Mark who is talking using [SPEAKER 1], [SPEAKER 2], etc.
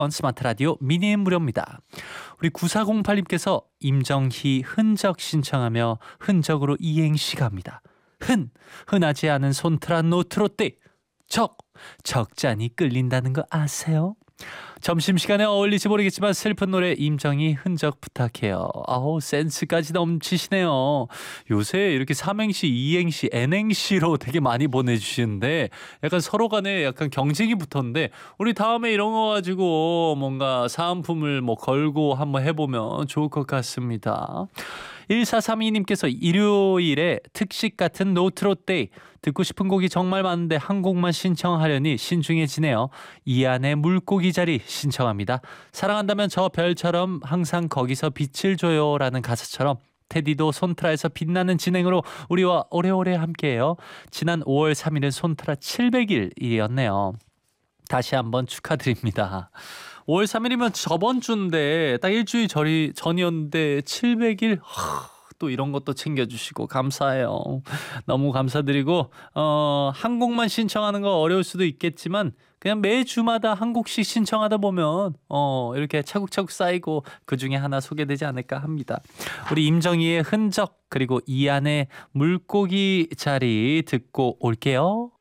[SPEAKER 1] 스마트 라디오 미니의 무료입니다. 우리 9408님께서 임정희 흔적 신청하며 흔적으로 이행시 갑니다. 흔하지 않은 손트라 노트로떼. 적잖이 끌린다는 거 아세요? 점심시간에 어울릴지 모르겠지만 슬픈 노래 임정희 흔적 부탁해요. 아우, 센스까지 넘치시네요. 요새 이렇게 삼행시, 이행시, n행시로 되게 많이 보내주시는데 약간 서로 간에 약간 경쟁이 붙었는데 우리 다음에 이런 거 가지고 뭔가 사은품을 뭐 걸고 한번 해보면 좋을 것 같습니다. 1432님께서 일요일에 특식 같은 노트로데이 듣고 싶은 곡이 정말 많은데 한 곡만 신청하려니 신중해지네요. 이안의 물고기 자리 신청합니다. 사랑한다면 저 별처럼 항상 거기서 빛을 줘요 라는 가사처럼 테디도 손트라에서 빛나는 진행으로 우리와 오래오래 함께해요. 지난 5월 3일은 손트라 700일이었네요. 다시 한번 축하드립니다. 5월 3일이면 저번 주인데 딱 일주일 전이었는데 700일 또 이런 것도 챙겨주시고 감사해요. 너무 감사드리고 한 곡만 신청하는 거 어려울 수도 있겠지만 그냥 매주마다 한 곡씩 신청하다 보면 이렇게 차곡차곡 쌓이고 그중에 하나 소개되지 않을까 합니다. 우리 임정희의 흔적 그리고 이안의 물고기 자리 듣고 올게요.